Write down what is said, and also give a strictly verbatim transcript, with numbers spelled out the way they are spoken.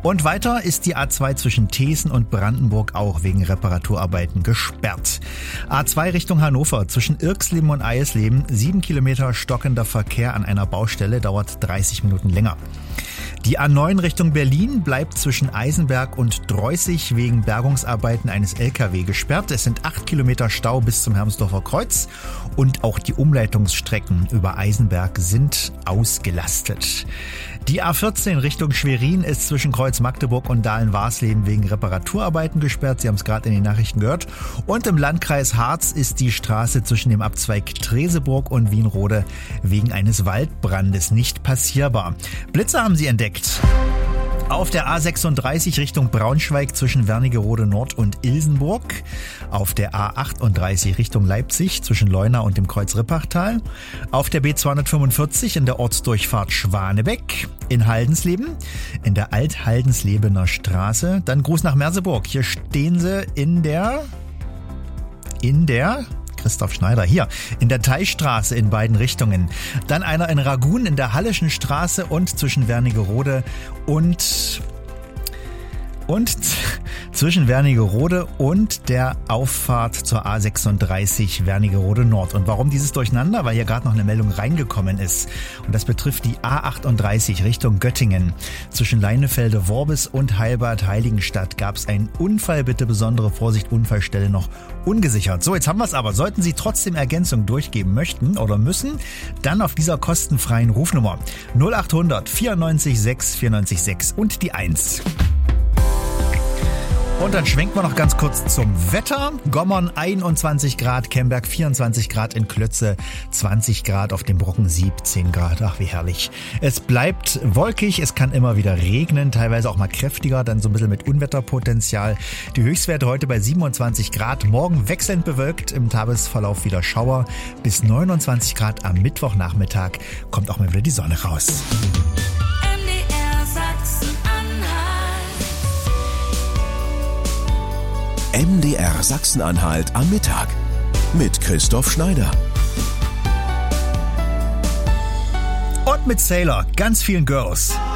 Und weiter ist die A zwei zwischen Thesen und Brandenburg auch wegen Reparaturarbeiten gesperrt. A zwei Richtung Hannover zwischen Irxleben und Eisleben, sieben Kilometer stockender Verkehr an einer Baustelle, dauert dreißig Minuten länger. Die A neun Richtung Berlin bleibt zwischen Eisenberg und Dreußig wegen Bergungsarbeiten eines L K W gesperrt. Es sind acht Kilometer Stau bis zum Hermsdorfer Kreuz und auch die Umleitungsstrecken über Eisenberg sind ausgelastet. Die A vierzehn Richtung Schwerin ist zwischen Kreuz Magdeburg und Dahlen-Warsleben wegen Reparaturarbeiten gesperrt. Sie haben es gerade in den Nachrichten gehört. Und im Landkreis Harz ist die Straße zwischen dem Abzweig Treseburg und Wienrode wegen eines Waldbrandes nicht passierbar. Blitze haben sie entdeckt. Auf der A sechsunddreißig Richtung Braunschweig zwischen Wernigerode Nord und Ilsenburg. Auf der A achtunddreißig Richtung Leipzig zwischen Leuna und dem Kreuz Rippachtal. Auf der B zweihundertfünfundvierzig in der Ortsdurchfahrt Schwanebeck. In Haldensleben, in der Alt-Haldenslebener Straße. Dann Gruß nach Merseburg. Hier stehen sie in der... In der... Christoph Schneider, hier in der Teichstraße in beiden Richtungen. Dann einer in Ragun in der Halleschen Straße und zwischen Wernigerode und und zwischen Wernigerode und der Auffahrt zur A sechsunddreißig Wernigerode Nord. Und warum dieses Durcheinander? Weil hier gerade noch eine Meldung reingekommen ist. Und das betrifft die A achtunddreißig Richtung Göttingen. Zwischen Leinefelde-Worbis und Heilbad-Heiligenstadt gab es einen Unfall. Bitte besondere Vorsicht, Unfallstelle noch ungesichert. So, jetzt haben wir es aber. Sollten Sie trotzdem Ergänzung durchgeben möchten oder müssen, dann auf dieser kostenfreien Rufnummer null achthundert vierundneunzig sechs vierundneunzig sechs und die eins. Und dann schwenken wir noch ganz kurz zum Wetter. Gommern einundzwanzig Grad, Kemberg vierundzwanzig Grad, in Klötze zwanzig Grad, auf dem Brocken siebzehn Grad. Ach, wie herrlich. Es bleibt wolkig, es kann immer wieder regnen, teilweise auch mal kräftiger, dann so ein bisschen mit Unwetterpotenzial. Die Höchstwerte heute bei siebenundzwanzig Grad, morgen wechselnd bewölkt, im Tagesverlauf wieder Schauer. Bis neunundzwanzig Grad am Mittwochnachmittag kommt auch mal wieder die Sonne raus. M D R Sachsen-Anhalt am Mittag mit Christoph Schneider. Und mit Sailor, ganz vielen Girls.